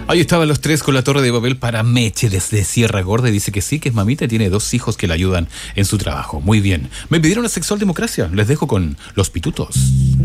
Ahí estaban los tres con la Torre de Babel para Meche desde Sierra Gorda y dice que sí, que es mamita y tiene 2 hijos que le ayudan en su trabajo. Muy bien. Me pidieron la sexual democracia. Les dejo con los pitutos.